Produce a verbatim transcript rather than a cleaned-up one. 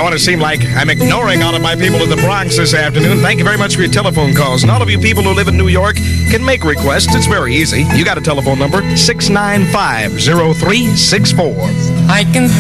don't want to seem like I'm ignoring all of my people in the Bronx this afternoon. Thank you very much for your telephone calls. And all of you people who live in New York can make requests. It's very easy. You got a telephone number, six nine five, zero three six four. I can